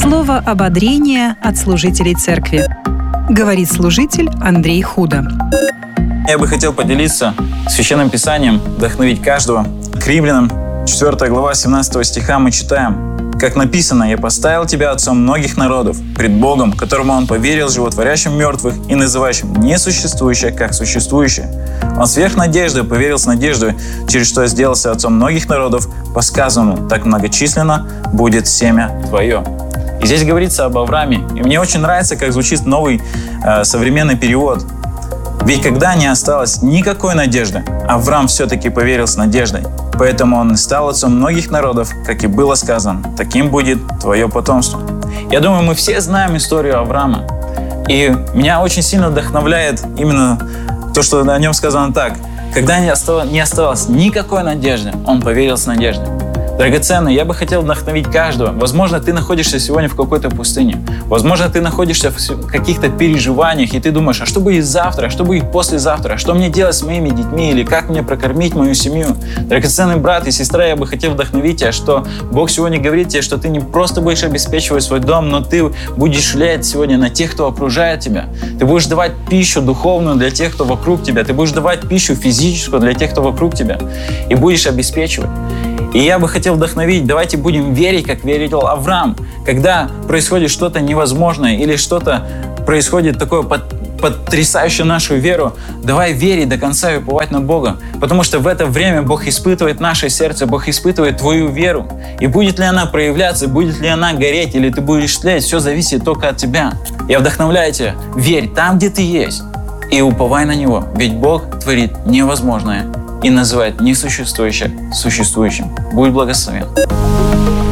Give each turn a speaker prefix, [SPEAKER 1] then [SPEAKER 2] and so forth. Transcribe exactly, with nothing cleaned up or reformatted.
[SPEAKER 1] Слово ободрения от служителей церкви. Говорит служитель Андрей Худо.
[SPEAKER 2] Я бы хотел поделиться Священным Писанием, вдохновить каждого. К Римлянам, четвёртая глава, семнадцатого стиха мы читаем: «Как написано, я поставил тебя отцом многих народов, пред Богом, которому он поверил, животворящим мертвых и называющим несуществующее, как существующее. Он сверх надежды поверил с надеждой, через что сделался отцом многих народов, по сказанному, так многочисленно будет семя твое». И здесь говорится об Аврааме. И мне очень нравится, как звучит новый э, современный перевод. Ведь когда не осталось никакой надежды, Авраам все-таки поверил с надеждой. Поэтому он стал отцом многих народов, как и было сказано, таким будет твое потомство. Я думаю, мы все знаем историю Авраама. И меня очень сильно вдохновляет именно то, что о нем сказано так. Когда не осталось, не осталось никакой надежды, он поверил с надеждой. Драгоценный, я бы хотел вдохновить каждого. Возможно, ты находишься сегодня в какой-то пустыне. Возможно, ты находишься в каких-то переживаниях, и ты думаешь, а что будет завтра, а что будет послезавтра, а что мне делать с моими детьми, или как мне прокормить мою семью. Драгоценный брат и сестра, я бы хотел вдохновить тебя, что Бог сегодня говорит тебе, что ты не просто будешь обеспечивать свой дом, но ты будешь влиять сегодня на тех, кто окружает тебя. Ты будешь давать пищу духовную для тех, кто вокруг тебя. Ты будешь давать пищу физическую для тех, кто вокруг тебя. И будешь обеспечивать. И я бы хотел вдохновить, давайте будем верить, как верил Авраам. Когда происходит что-то невозможное или что-то происходит такое потрясающее нашу веру, давай верить до конца и уповать на Бога. Потому что в это время Бог испытывает наше сердце, Бог испытывает твою веру. И будет ли она проявляться, будет ли она гореть, или ты будешь тлеть, все зависит только от тебя. Я вдохновляю тебя, верь там, где ты есть, и уповай на Него. Ведь Бог творит невозможное и называет несуществующее существующим. Будь благословен.